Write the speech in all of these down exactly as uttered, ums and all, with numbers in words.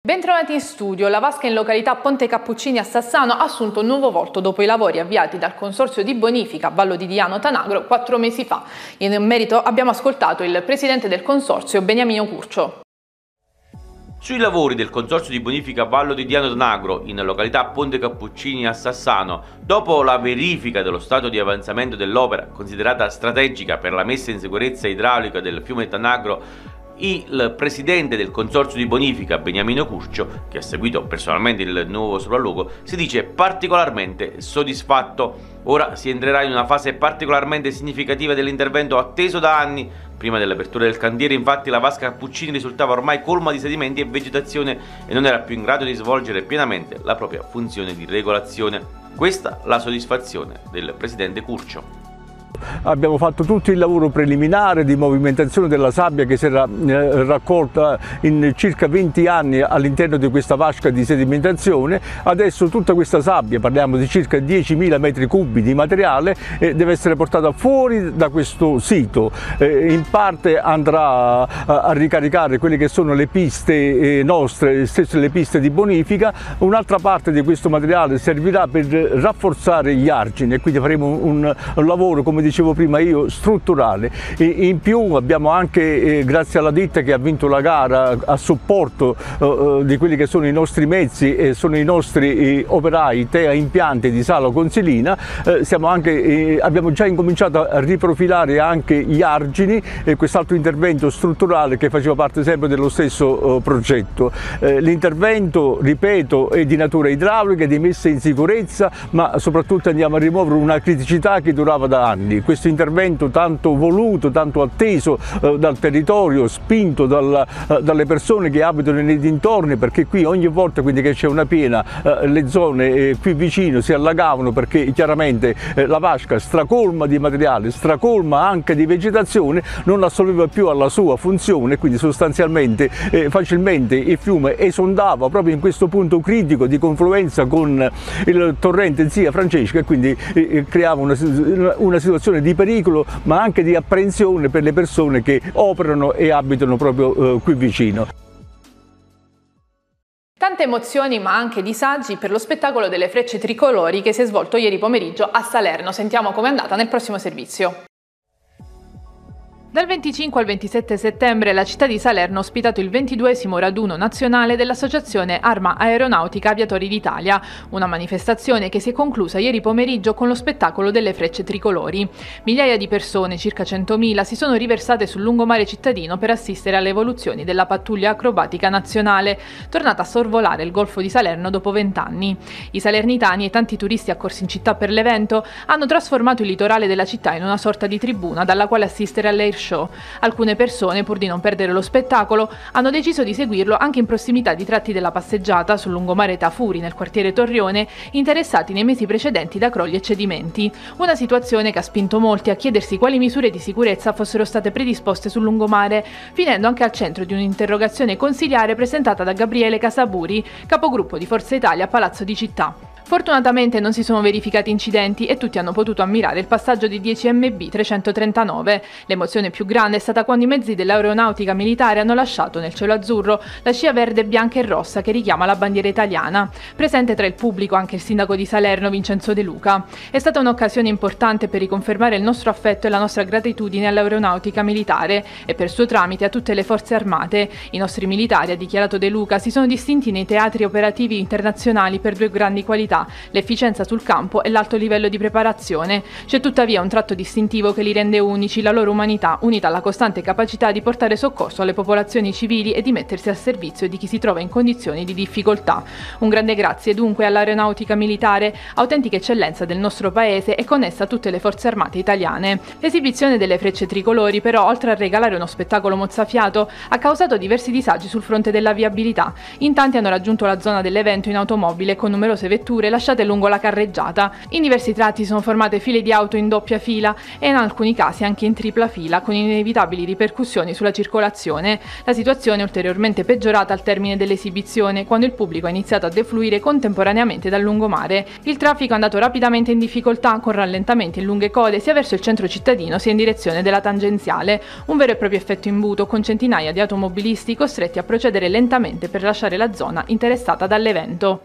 Bentrovati in studio. La vasca in località Ponte Cappuccini a Sassano ha assunto un nuovo volto dopo i lavori avviati dal Consorzio di Bonifica Vallo di Diano Tanagro quattro mesi fa. In merito abbiamo ascoltato il presidente del Consorzio, Beniamino Curcio. Sui lavori del Consorzio di Bonifica Vallo di Diano Tanagro in località Ponte Cappuccini a Sassano, dopo la verifica dello stato di avanzamento dell'opera considerata strategica per la messa in sicurezza idraulica del fiume Tanagro, il presidente del Consorzio di Bonifica, Beniamino Curcio, che ha seguito personalmente il nuovo sopralluogo, si dice particolarmente soddisfatto. Ora si entrerà in una fase particolarmente significativa dell'intervento atteso da anni. Prima dell'apertura del cantiere, infatti, la vasca Cappuccini risultava ormai colma di sedimenti e vegetazione e non era più in grado di svolgere pienamente la propria funzione di regolazione. Questa la soddisfazione del presidente Curcio. Abbiamo fatto tutto il lavoro preliminare di movimentazione della sabbia che si era eh, raccolta in circa venti anni all'interno di questa vasca di sedimentazione. Adesso tutta questa sabbia, parliamo di circa diecimila metri cubi di materiale, eh, deve essere portata fuori da questo sito. Eh, in parte andrà a, a ricaricare quelle che sono le piste eh, nostre, stesse le piste di bonifica. Un'altra parte di questo materiale servirà per rafforzare gli argini e quindi faremo un, un lavoro, come dicevo prima io, strutturale. E in più abbiamo anche, eh, grazie alla ditta che ha vinto la gara a supporto eh, di quelli che sono i nostri mezzi e sono i nostri eh, operai T E A Impianti di Salo Consilina, eh, siamo anche, eh, abbiamo già incominciato a riprofilare anche gli argini e quest'altro intervento strutturale che faceva parte sempre dello stesso eh, progetto. Eh, l'intervento, ripeto, è di natura idraulica, di messa in sicurezza, ma soprattutto andiamo a rimuovere una criticità che durava da anni. Questo intervento tanto voluto, tanto atteso eh, dal territorio, spinto dalla, eh, dalle persone che abitano nei dintorni, perché qui ogni volta quindi che c'è una piena eh, le zone eh, qui vicino si allagavano, perché chiaramente eh, la vasca stracolma di materiale, stracolma anche di vegetazione, non assolveva più alla sua funzione, quindi sostanzialmente eh, facilmente il fiume esondava proprio in questo punto critico di confluenza con il torrente Zia Francesca e quindi eh, creava una, una situazione di pericolo ma anche di apprensione per le persone che operano e abitano proprio eh, qui vicino. Tante emozioni ma anche disagi per lo spettacolo delle frecce tricolori che si è svolto ieri pomeriggio a Salerno. Sentiamo com'è andata nel prossimo servizio. Dal venticinque al ventisette settembre la città di Salerno ha ospitato il ventiduesimo raduno nazionale dell'Associazione Arma Aeronautica Aviatori d'Italia, una manifestazione che si è conclusa ieri pomeriggio con lo spettacolo delle frecce tricolori. Migliaia di persone, circa centomila, si sono riversate sul lungomare cittadino per assistere alle evoluzioni della pattuglia acrobatica nazionale, tornata a sorvolare il golfo di Salerno dopo vent'anni. I salernitani e tanti turisti accorsi in città per l'evento hanno trasformato il litorale della città in una sorta di tribuna dalla quale assistere all'air show. Alcune persone, pur di non perdere lo spettacolo, hanno deciso di seguirlo anche in prossimità di tratti della passeggiata sul lungomare Tafuri nel quartiere Torrione, interessati nei mesi precedenti da crolli e cedimenti. Una situazione che ha spinto molti a chiedersi quali misure di sicurezza fossero state predisposte sul lungomare, finendo anche al centro di un'interrogazione consiliare presentata da Gabriele Casaburi, capogruppo di Forza Italia a Palazzo di Città. Fortunatamente non si sono verificati incidenti e tutti hanno potuto ammirare il passaggio di dieci M B trecentotrentanove. L'emozione più grande è stata quando i mezzi dell'aeronautica militare hanno lasciato nel cielo azzurro la scia verde, bianca e rossa che richiama la bandiera italiana. Presente tra il pubblico anche il sindaco di Salerno, Vincenzo De Luca. È stata un'occasione importante per riconfermare il nostro affetto e la nostra gratitudine all'aeronautica militare e per suo tramite a tutte le forze armate. I nostri militari, ha dichiarato De Luca, si sono distinti nei teatri operativi internazionali per due grandi qualità: l'efficienza sul campo e l'alto livello di preparazione. C'è tuttavia un tratto distintivo che li rende unici: la loro umanità, unita alla costante capacità di portare soccorso alle popolazioni civili e di mettersi al servizio di chi si trova in condizioni di difficoltà. Un grande grazie dunque all'aeronautica militare, autentica eccellenza del nostro paese e connessa a tutte le forze armate italiane. L'esibizione delle frecce tricolori però, oltre a regalare uno spettacolo mozzafiato, ha causato diversi disagi sul fronte della viabilità. In tanti hanno raggiunto la zona dell'evento in automobile con numerose vetture vetture lasciate lungo la carreggiata. In diversi tratti sono formate file di auto in doppia fila e in alcuni casi anche in tripla fila, con inevitabili ripercussioni sulla circolazione. La situazione è ulteriormente peggiorata al termine dell'esibizione, quando il pubblico ha iniziato a defluire contemporaneamente dal lungomare. Il traffico è andato rapidamente in difficoltà, con rallentamenti e lunghe code sia verso il centro cittadino sia in direzione della tangenziale. Un vero e proprio effetto imbuto, con centinaia di automobilisti costretti a procedere lentamente per lasciare la zona interessata dall'evento.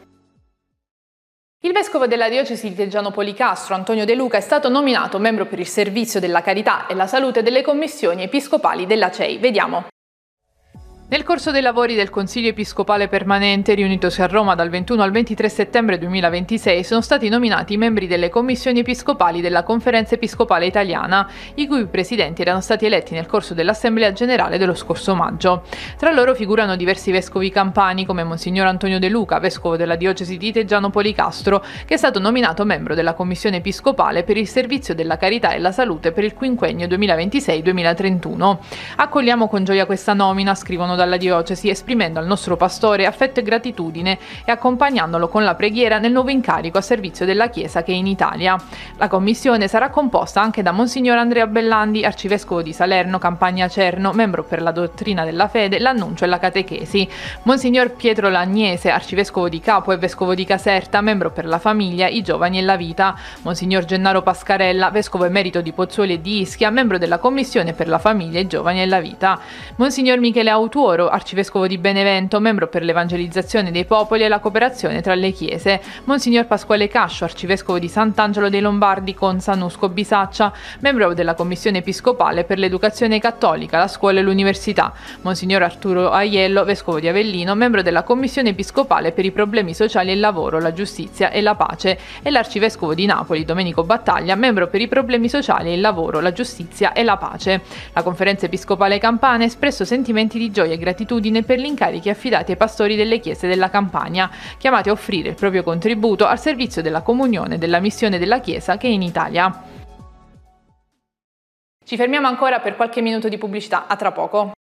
Il vescovo della diocesi di Teggiano Policastro, Antonio De Luca, è stato nominato membro per il servizio della carità e la salute delle commissioni episcopali della C E I. Vediamo. Nel corso dei lavori del Consiglio Episcopale Permanente, riunitosi a Roma dal ventuno al ventitré settembre duemilaventisei, sono stati nominati i membri delle commissioni episcopali della Conferenza Episcopale Italiana, i cui presidenti erano stati eletti nel corso dell'Assemblea Generale dello scorso maggio. Tra loro figurano diversi vescovi campani, come Monsignor Antonio De Luca, vescovo della diocesi di Teggiano Policastro, che è stato nominato membro della Commissione Episcopale per il servizio della carità e la salute per il quinquennio duemilaventisei duemilatrentuno. Accogliamo con gioia questa nomina, scrivono dalla diocesi, esprimendo al nostro pastore affetto e gratitudine e accompagnandolo con la preghiera nel nuovo incarico a servizio della Chiesa che è in Italia. La commissione sarà composta anche da Monsignor Andrea Bellandi, arcivescovo di Salerno, Campania Cerno, membro per la dottrina della fede, l'annuncio e la catechesi; Monsignor Pietro Lagnese, arcivescovo di Capua e vescovo di Caserta, membro per la famiglia, i giovani e la vita; Monsignor Gennaro Pascarella, vescovo emerito di Pozzuoli e di Ischia, membro della commissione per la famiglia, i giovani e la vita; Monsignor Michele Autuoro, arcivescovo di Benevento, membro per l'evangelizzazione dei popoli e la cooperazione tra le chiese; Monsignor Pasquale Cascio, arcivescovo di Sant'Angelo dei Lombardi, Conza, Nusco, Bisaccia, membro della Commissione Episcopale per l'educazione cattolica, la scuola e l'università; Monsignor Arturo Aiello, vescovo di Avellino, membro della Commissione Episcopale per i problemi sociali e il lavoro, la giustizia e la pace, e l'arcivescovo di Napoli, Domenico Battaglia, membro per i problemi sociali e il lavoro, la giustizia e la pace. La Conferenza Episcopale Campana ha espresso sentimenti di gioia e gratitudine per gli incarichi affidati ai pastori delle chiese della Campania, chiamati a offrire il proprio contributo al servizio della comunione e della missione della Chiesa che è in Italia. Ci fermiamo ancora per qualche minuto di pubblicità, a tra poco.